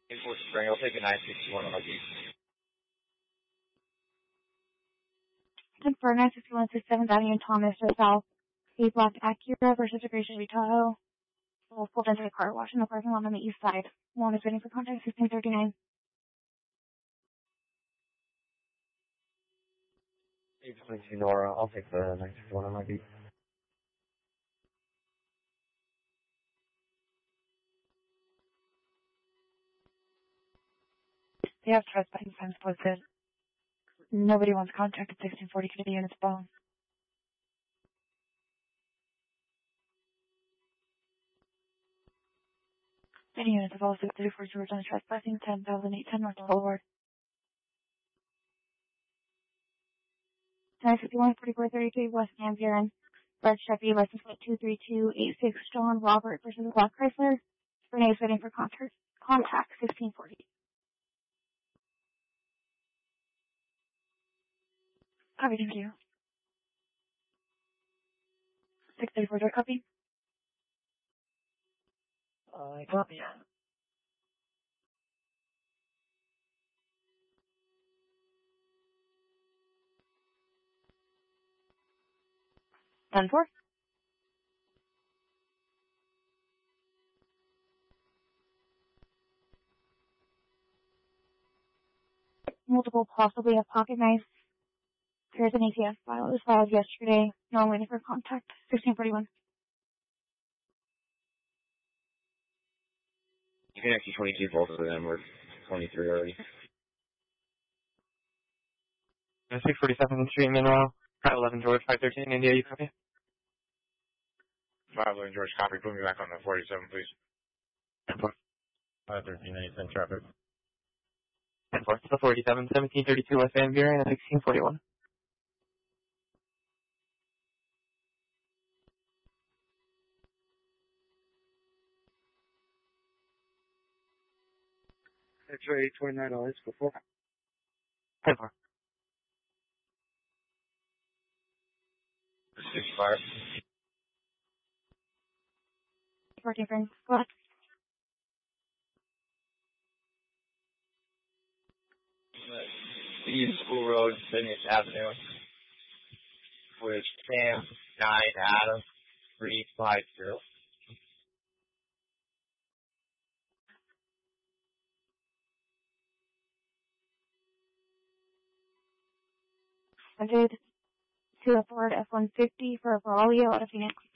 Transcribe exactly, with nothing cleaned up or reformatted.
Fort Spring, I'll take a nine sixty-one on my beat. ten four, nine sixty-one, sixty-seventh Avenue and Thomas, or South. A black Acura versus a Great Chevy Tahoe. We'll pull into the car wash in the parking lot on the east side. One is waiting for contact, sixteen thirty-nine. eight twenty-two Nora, I'll take the nine sixty-one on my beat. They have trespassing signs posted. Nobody wants contact at sixteen forty Kennedy units phone. Any units of all six thirty-four George on trespassing, ten thousand eight ten North Boulevard. nine fifty-one, forty-four thirty-three West Van Buren. Red Chevy, license plate two three two eight six, John Robert versus a Black Chrysler. Renee is waiting for contact, contact sixteen forty. Copy, thank you. six thirty-four, do I copy? I copy. ten four. Multiple possibly have pocket knives. There's an A T F file. It was filed yesterday. No, I'm waiting for contact. sixteen forty-one. You can actually twenty-two, both of them were twenty-three already. six forty-seven Street, Mineral. five eleven George, five thirteen India, you copy? five eleven George, copy. Put me back on the forty-seven, please. ten four. five thirteen, I send traffic. ten four. So forty-seven, seventeen thirty-two West Van Buren, and sixteen forty-one. X-ray, twenty-nine dollars for four. ten four. six fire. fourteen friends. What? East School Road, Sydney Avenue. With Sam, nine, Adam, three, five, zero. Hundred to a Ford F one fifty for a Braulio out of Phoenix.